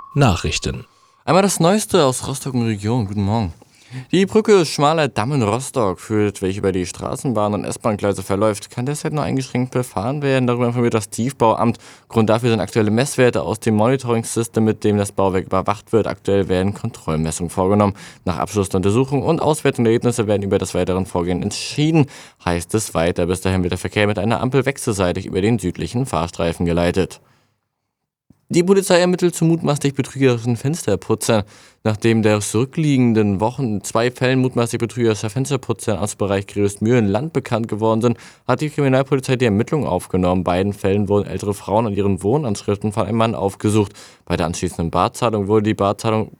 Nachrichten. Einmal das Neueste aus Rostock und Region. Guten Morgen. Die Brücke Schmaler Damm in Rostock führt, welche über die Straßenbahn- und S-Bahn-Gleise verläuft, kann deshalb nur eingeschränkt befahren werden. Darüber informiert das Tiefbauamt. Grund dafür sind aktuelle Messwerte aus dem Monitoring-System, mit dem das Bauwerk überwacht wird. Aktuell werden Kontrollmessungen vorgenommen. Nach Abschluss der Untersuchung und Auswertung der Ergebnisse werden über das weitere Vorgehen entschieden. Heißt es weiter. Bis dahin wird der Verkehr mit einer Ampel wechselseitig über den südlichen Fahrstreifen geleitet. Die Polizei ermittelt zu mutmaßlich betrügerischen Fensterputzern. Nachdem der zurückliegenden Wochen in 2 Fällen mutmaßlich betrügerischer Fensterputzer aus dem Bereich Größmühlen-Land bekannt geworden sind, hat die Kriminalpolizei die Ermittlungen aufgenommen. In beiden Fällen wurden ältere Frauen an ihren Wohnanschriften von einem Mann aufgesucht. Bei der anschließenden Bezahlung wurde die Barzahlung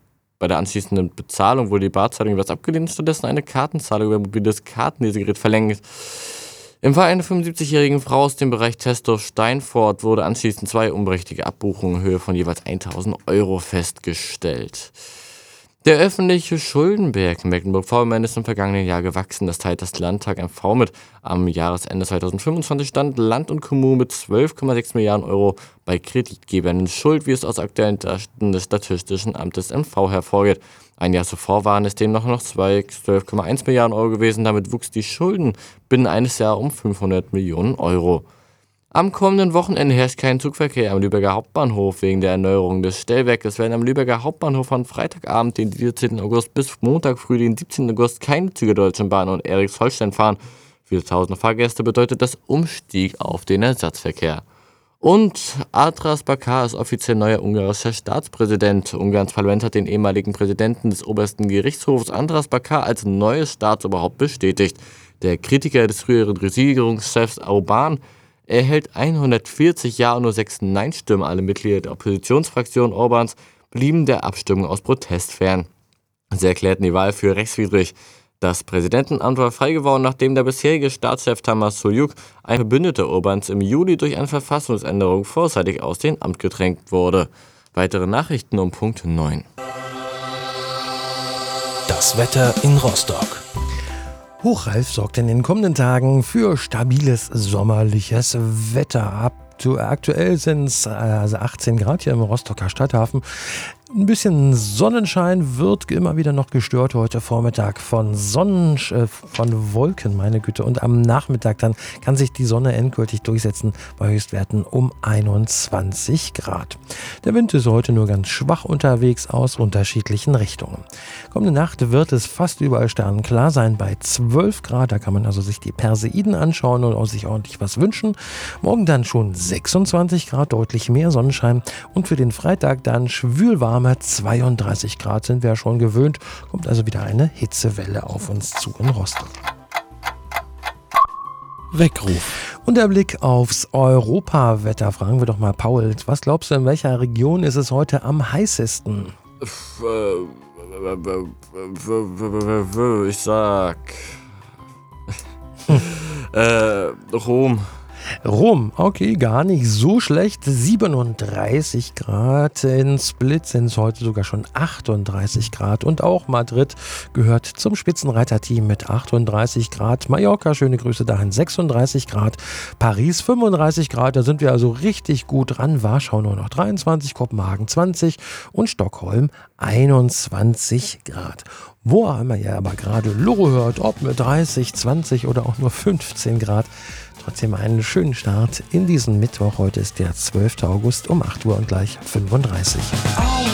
jeweils abgelehnt und stattdessen eine Kartenzahlung über mobiles Kartenlesegerät verlängert. Im Fall einer 75-jährigen Frau aus dem Bereich Testorf-Steinfort wurde anschließend 2 unberechtigte Abbuchungen in Höhe von jeweils 1.000 Euro festgestellt. Der öffentliche Schuldenberg in Mecklenburg-Vorpommern ist im vergangenen Jahr gewachsen. Das teilt das Landtag MV mit. Am Jahresende 2025 stand Land und Kommunen mit 12,6 Milliarden Euro bei Kreditgebern in Schuld, wie es aus aktuellen Daten des Statistischen Amtes MV hervorgeht. Ein Jahr zuvor waren es demnach noch 12,1 Milliarden Euro gewesen. Damit wuchs die Schulden binnen eines Jahres um 500 Millionen Euro. Am kommenden Wochenende herrscht kein Zugverkehr am Lübecker Hauptbahnhof wegen der Erneuerung des Stellwerkes. Es werden am Lübecker Hauptbahnhof von Freitagabend, den 14. August, bis Montag früh, den 17. August, keine Züge der Deutschen Bahn und Eriksholstein fahren. Für tausende Fahrgäste bedeutet das Umstieg auf den Ersatzverkehr. Und Andras Bakar ist offiziell neuer ungarischer Staatspräsident. Ungarns Parlament hat den ehemaligen Präsidenten des obersten Gerichtshofs Andras Bakar als neues Staatsoberhaupt bestätigt. Der Kritiker des früheren Regierungschefs Orban erhält 140 Ja und nur 6 Nein-Stimmen. Alle Mitglieder der Oppositionsfraktion Orbans blieben der Abstimmung aus Protest fern. Sie erklärten die Wahl für rechtswidrig. Das Präsidentenamt war frei geworden, nachdem der bisherige Staatschef Tamás Suljuk, ein Verbündeter Orbans, im Juli durch eine Verfassungsänderung vorzeitig aus dem Amt gedrängt wurde. Weitere Nachrichten um Punkt 9. Das Wetter in Rostock. Hochreif sorgt in den kommenden Tagen für stabiles sommerliches Wetter. Aktuell sind es 18 Grad hier im Rostocker Stadthafen. Ein bisschen Sonnenschein wird immer wieder noch gestört heute Vormittag von Wolken, meine Güte. Und am Nachmittag dann kann sich die Sonne endgültig durchsetzen bei Höchstwerten um 21 Grad. Der Wind ist heute nur ganz schwach unterwegs aus unterschiedlichen Richtungen. Kommende Nacht wird es fast überall sternenklar sein bei 12 Grad. Da kann man also sich die Perseiden anschauen und auch sich ordentlich was wünschen. Morgen dann schon 26 Grad, deutlich mehr Sonnenschein. Und für den Freitag dann schwülwarm. 32 Grad sind wir ja schon gewöhnt, kommt also wieder eine Hitzewelle auf uns zu in Rostock. Weckruf. Und der Blick aufs Europawetter. Fragen wir doch mal Paul, was glaubst du, in welcher Region ist es heute am heißesten? Ich sag Rom. Rom, okay, gar nicht so schlecht. 37 Grad. In Split sind es heute sogar schon 38 Grad. Und auch Madrid gehört zum Spitzenreiterteam mit 38 Grad. Mallorca, schöne Grüße dahin, 36 Grad. Paris 35 Grad, da sind wir also richtig gut dran. Warschau nur noch 23, Kopenhagen 20 und Stockholm 21 Grad. Wo auch immer ihr aber gerade Loro hört, ob mit 30, 20 oder auch nur 15 Grad. Trotzdem einen schönen Start in diesen Mittwoch. Heute ist der 12. August um 8 Uhr und gleich 35.